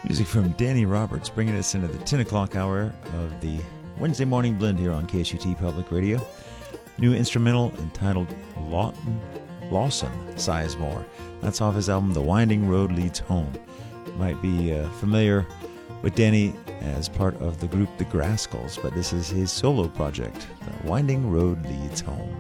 Music from Danny Roberts, bringing us into the 10 o'clock hour of the Wednesday Morning Blend here on KSUT Public Radio. New instrumental entitled Lawson Sizemore. That's off his album The Winding Road Leads Home. You might be familiar with Danny as part of the group The Grascals, but this is his solo project, The Winding Road Leads Home.